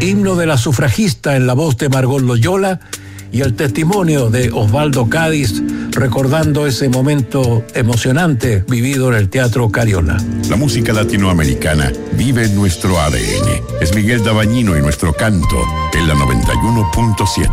himno de la sufragista en la voz de Margot Loyola y el testimonio de Osvaldo Cádiz recordando ese momento emocionante vivido en el Teatro Cariola. La música latinoamericana vive en nuestro ADN. Es Miguel Dabañino y nuestro canto en la 91.7.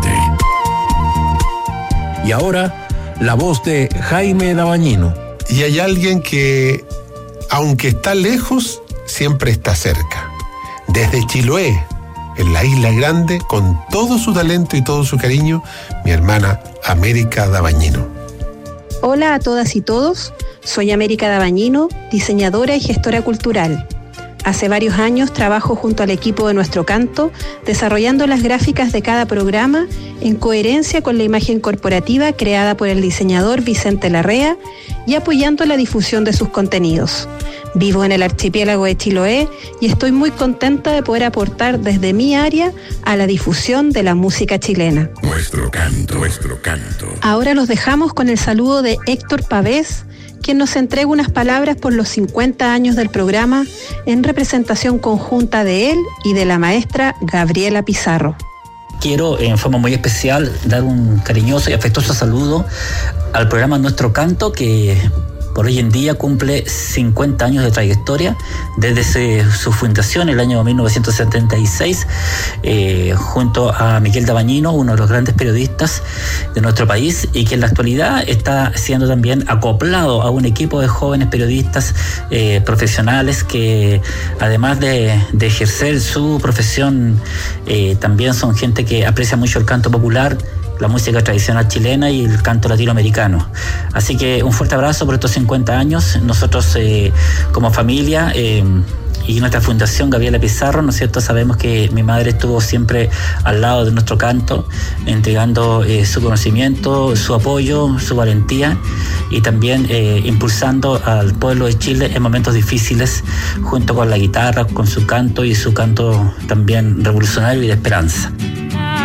Y ahora, la voz de Jaime Dabañino. Y hay alguien que, aunque está lejos, siempre está cerca. Desde Chiloé, en la Isla Grande, con todo su talento y todo su cariño, mi hermana América Dabañino. Hola a todas y todos, soy América Dabañino, diseñadora y gestora cultural. Hace varios años trabajo junto al equipo de Nuestro Canto, desarrollando las gráficas de cada programa en coherencia con la imagen corporativa creada por el diseñador Vicente Larrea y apoyando la difusión de sus contenidos. Vivo en el archipiélago de Chiloé y estoy muy contenta de poder aportar desde mi área a la difusión de la música chilena. Nuestro canto, nuestro canto. Ahora los dejamos con el saludo de Héctor Pavés, quien nos entrega unas palabras por los 50 años del programa en representación conjunta de él y de la maestra Gabriela Pizarro. Quiero en forma muy especial dar un cariñoso y afectuoso saludo al programa Nuestro Canto, que por hoy en día cumple 50 años de trayectoria desde su fundación en el año 1976, junto a Miguel Dabañino, uno de los grandes periodistas de nuestro país, y que en la actualidad está siendo también acoplado a un equipo de jóvenes periodistas profesionales que, además de ejercer su profesión, también son gente que aprecia mucho el canto popular, la música tradicional chilena y el canto latinoamericano. Así que un fuerte abrazo por estos 50 años. Nosotros como familia y nuestra fundación Gabriela Pizarro, ¿no es cierto?, sabemos que mi madre estuvo siempre al lado de Nuestro Canto, entregando su conocimiento, su apoyo, su valentía y también impulsando al pueblo de Chile en momentos difíciles junto con la guitarra, con su canto y su canto también revolucionario y de esperanza.